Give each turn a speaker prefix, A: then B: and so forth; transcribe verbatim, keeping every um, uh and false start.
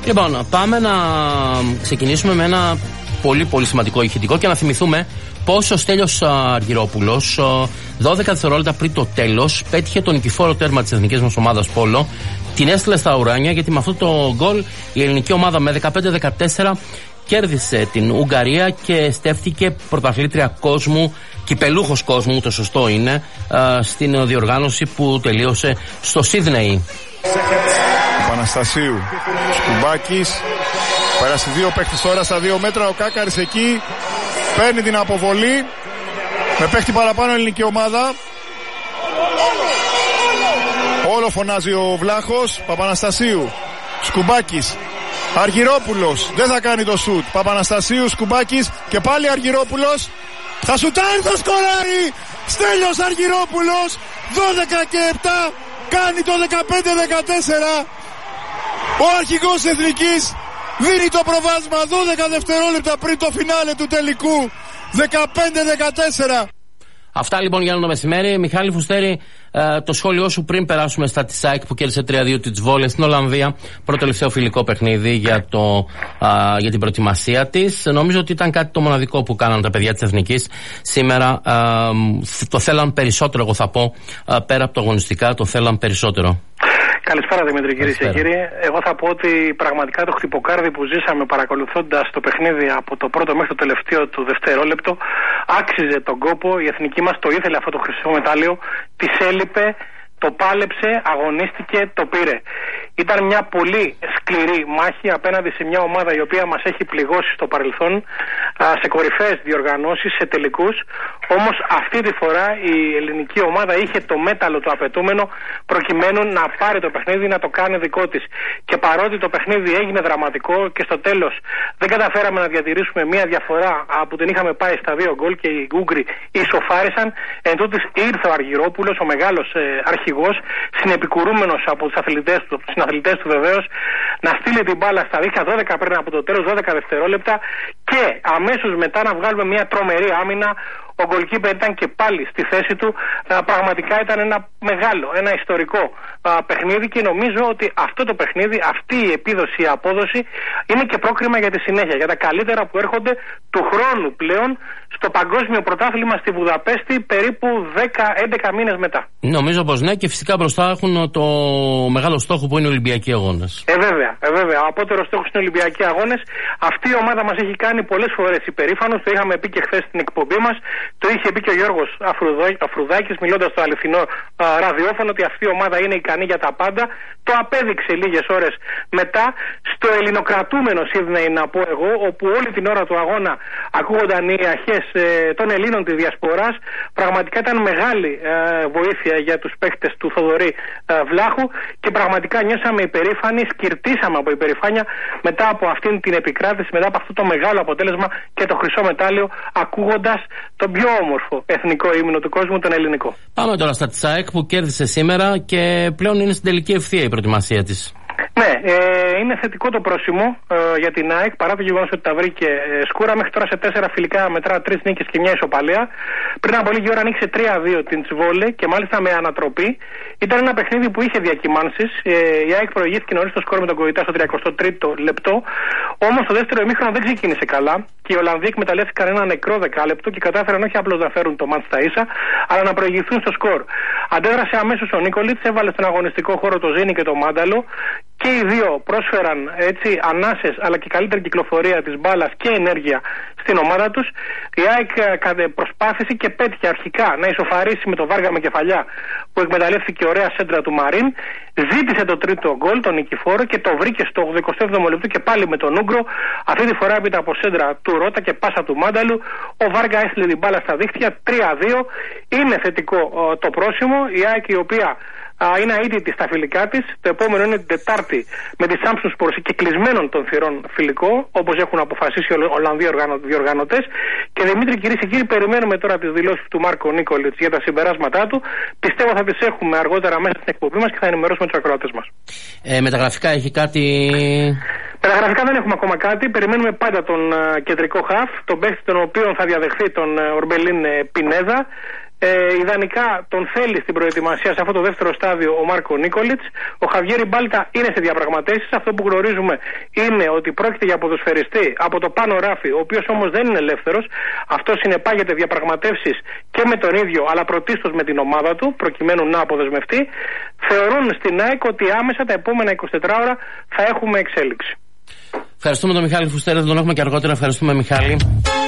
A: Λοιπόν, πάμε να ξεκινήσουμε με ένα πολύ πολύ σημαντικό ηχητικό και να θυμηθούμε πως ο Στέλιος Αργυρόπουλος δώδεκα δευτερόλεπτα πριν το τέλος πέτυχε τον νικηφόρο τέρμα της εθνικής μας ομάδας Πόλο, την έστειλε στα ουράνια, γιατί με αυτό το γκολ η ελληνική ομάδα με δεκαπέντε δεκατέσσερα κέρδισε την Ουγγαρία και στέφθηκε πρωταθλήτρια κόσμου, κυπελούχος κόσμου, το σωστό είναι, στην διοργάνωση που τελείωσε στο Σίδνεϊ.
B: Παναστασίου, Σκουμπάκης, πέρασε δύο παίχτες τώρα στα δύο μέτρα, ο Κάκαρης εκεί, παίρνει την αποβολή, με παίχτη παραπάνω ελληνική ομάδα. Όλο φωνάζει ο Βλάχος, Παπαναστασίου, Σκουμπάκης, Αργυρόπουλος, δεν θα κάνει το σουτ, Παπαναστασίου, Σκουμπάκης και πάλι Αργυρόπουλος, θα σουτάρει, θα σκοράρει, Στέλιος Αργυρόπουλος, δώδεκα και επτά, κάνει το δεκαπέντε δεκατέσσερα, ο αρχηγός εθνικής δίνει το προβάσμα δώδεκα δευτερόλεπτα πριν το φινάλε του τελικού, δεκαπέντε δεκατέσσερα.
A: Αυτά λοιπόν για το μεσημέρι. Μιχάλη Φουστέρη, ε, το σχόλιο σου πριν περάσουμε στα της ΑΕΚ που κέρδισε τρία δύο τη Βόλε στην Ολλανδία. Πρώτο τελευταίο φιλικό παιχνίδι για, το, ε, για την προετοιμασία της. Νομίζω ότι ήταν κάτι το μοναδικό που κάναν τα παιδιά της Εθνικής σήμερα. Ε, το θέλαν περισσότερο, εγώ θα πω, ε, πέρα από το αγωνιστικά, το θέλαν περισσότερο.
C: Καλησπέρα Δημήτρη, κυρίες και κύριοι. Εγώ θα πω ότι πραγματικά το χτυποκάρδι που ζήσαμε παρακολουθώντας το παιχνίδι από το πρώτο μέχρι το τελευταίο του δευτερόλεπτο άξιζε τον κόπο. Η εθνική μας το ήθελε αυτό το χρυσό μετάλλιο, της έλειπε, το πάλεψε, αγωνίστηκε, το πήρε. Ήταν μια πολύ σκληρή μάχη απέναντι σε μια ομάδα η οποία μας έχει πληγώσει στο παρελθόν, σε κορυφαίες διοργανώσεις, σε τελικούς. Όμως αυτή τη φορά η ελληνική ομάδα είχε το μέταλλο το απαιτούμενο προκειμένου να πάρει το παιχνίδι, να το κάνει δικό της. Και παρότι το παιχνίδι έγινε δραματικό και στο τέλος δεν καταφέραμε να διατηρήσουμε μια διαφορά που την είχαμε πάει στα δύο γκολ και οι Ούγγροι ισοφάρισαν, εν τούτης ήρθε ο Αργυρόπουλος, ο μεγάλος ε, αρχηγός, συνεπικουρούμενος από τους αθλητές του, τους συναθλητές του βεβαίως, να στείλει την μπάλα στα δίχτυα δώδεκα πριν από το τέλος, δώδεκα δευτερόλεπτα, και αμέσως μετά να βγάλουμε μια τρομερή άμυνα. Ο γκολκίπερ ήταν και πάλι στη θέση του. Πραγματικά ήταν ένα μεγάλο, ένα ιστορικό παιχνίδι και νομίζω ότι αυτό το παιχνίδι, αυτή η επίδοση, η απόδοση είναι και πρόκριμα για τη συνέχεια, για τα καλύτερα που έρχονται του χρόνου πλέον στο παγκόσμιο πρωτάθλημα στη Βουδαπέστη περίπου δέκα έντεκα μήνες μετά.
A: Νομίζω πως ναι, και φυσικά μπροστά έχουν το μεγάλο στόχο που είναι οι Ολυμπιακοί Αγώνες.
C: Ε, βέβαια, ε, βέβαια. Ο απότερος στόχος είναι οι Ολυμπιακοί Αγώνες. Αυτή η ομάδα μας έχει κάνει πολλές φορές υπερήφανος. Το είχαμε πει και χθες στην εκπομπή μας. Το είχε πει και ο Γιώργος Αφρουδάκης, μιλώντας στο αληθινό α, ραδιόφωνο, ότι αυτή η ομάδα είναι ικανή για τα πάντα. Το απέδειξε λίγες ώρες μετά στο ελληνοκρατούμενο Σίδνεϊ, να πω εγώ, όπου όλη την ώρα του αγώνα ακούγονταν οι αρχές ε, των Ελλήνων της Διασποράς. Πραγματικά ήταν μεγάλη ε, βοήθεια για τους παίχτες του Θοδωρή ε, Βλάχου και πραγματικά νιώσαμε υπερήφανοι, σκυρτήσαμε από υπερηφάνεια μετά από αυτήν την επικράτηση, μετά από αυτό το μεγάλο αποτέλεσμα και το χρυσό μετάλλιο, ακούγοντας τον πιο όμορφο εθνικό ύμνο του κόσμου, τον ελληνικό.
A: Πάμε τώρα στα της ΑΕΚ που κέρδισε σήμερα και πλέον είναι στην τελική ευθεία η προετοιμασία της.
C: Ναι, ε, είναι θετικό το πρόσημο ε, για την ΑΕΚ, παρά το γεγονός ότι τα βρήκε ε, σκούρα. Μέχρι τώρα σε τέσσερα φιλικά μετρά τρεις νίκες και μια ισοπαλία. Πριν από λίγη ώρα ανοίξε τρία δύο την Τσβόλε και μάλιστα με ανατροπή. Ήταν ένα παιχνίδι που είχε διακυμάνσεις. Ε, η ΑΕΚ προηγήθηκε νωρίς το σκορ με τον Κοϊτά στο τριακοστό τρίτο λεπτό. Όμως το δεύτερο ημίχρονο δεν ξεκίνησε καλά και οι Ολλανδοί εκμεταλλεύτηκαν ένα νεκρό δεκάλεπτο και κατάφεραν όχι απλώς να φέρουν το μάτς στα ίσα, αλλά να προηγηθούν στο σκορ. Αντέδρασε αμέσως ο Νίκολιτς, έβαλε στον αγωνιστικό χώρο το Ζήνη και το Μάνταλο. Και οι δύο πρόσφεραν έτσι ανάσες αλλά και καλύτερη κυκλοφορία της μπάλας και ενέργεια στην ομάδα τους. Η ΑΕΚ προσπάθησε και πέτυχε αρχικά να ισοφαρίσει με το Βάργα με κεφαλιά που εκμεταλλεύτηκε ωραία σέντρα του Μαρίν. Ζήτησε το τρίτο γκολ, τον νικηφόρο, και το βρήκε στο ογδοηκοστό έβδομο λεπτό και πάλι με τον Ούγκρο. Αυτή τη φορά έπειτα από σέντρα του Ρώτα και πάσα του Μάνταλου, ο Βάργα έστειλε την μπάλα στα δίχτυα. Τρία δύο. Είναι θετικό το πρόσημο. Η ΑΕΚ, η οποία είναι αίτητη στα φιλικά της. Το επόμενο είναι την Τετάρτη με τη Σάμψουν Σπορ και κλεισμένων των θυρών φιλικό, όπως έχουν αποφασίσει οι Ολλανδοί διοργανωτές. Και Δημήτρη, κυρίες και κύριοι, περιμένουμε τώρα τις δηλώσεις του Μάρκο Νίκολιτς για τα συμπεράσματά του. Πιστεύω θα τις έχουμε αργότερα μέσα στην εκπομπή μας και θα ενημερώσουμε τους ακροατές μας.
A: Ε, μεταγραφικά έχει κάτι?
C: Μεταγραφικά δεν έχουμε ακόμα κάτι. Περιμένουμε πάντα τον uh, κεντρικό χαφ, τον παίχτη τον οποίο θα διαδεχθεί τον uh, Ορμπελίν uh, Πινέδα. Ε, ιδανικά τον θέλει στην προετοιμασία σε αυτό το δεύτερο στάδιο ο Μάρκο Νίκολιτς. Ο Χαβιέρι Μπάλτα είναι σε διαπραγματεύσεις. Αυτό που γνωρίζουμε είναι ότι πρόκειται για ποδοσφαιριστή από το πάνω ράφι, ο οποίος όμως δεν είναι ελεύθερος. Αυτό συνεπάγεται διαπραγματεύσεις και με τον ίδιο, αλλά πρωτίστως με την ομάδα του, προκειμένου να αποδεσμευτεί. Θεωρούν στην ΑΕΚ ότι άμεσα τα επόμενα εικοσιτέσσερις ώρα θα έχουμε εξέλιξη.
A: Ευχαριστούμε τον Μιχάλη Φουστέρη, τον έχουμε και αργότερα. Ευχαριστούμε, Μιχάλη.